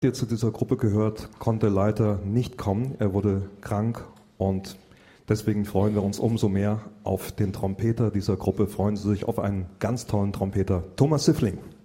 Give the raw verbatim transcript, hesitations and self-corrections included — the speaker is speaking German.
Der zu dieser Gruppe gehört, konnte leider nicht kommen. Er wurde krank und deswegen freuen wir uns umso mehr auf den Trompeter dieser Gruppe. Freuen Sie sich auf einen ganz tollen Trompeter, Thomas Siffling.